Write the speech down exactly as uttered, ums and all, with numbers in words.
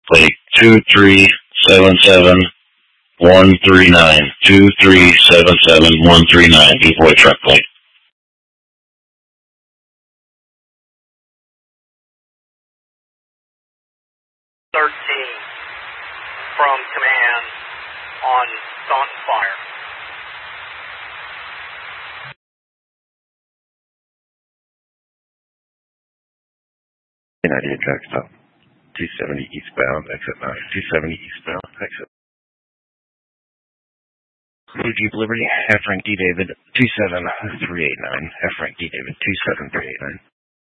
plate two three seven seven one three nine. two three seven seven one three nine, Decoy truck plate. thirteen from command on Staunton Fire. United track stop. two seventy eastbound, exit nine. two seventy eastbound, exit. Blue Jeep Liberty, F Frank D David two seven three eight nine. F Frank D David two seven three eight nine.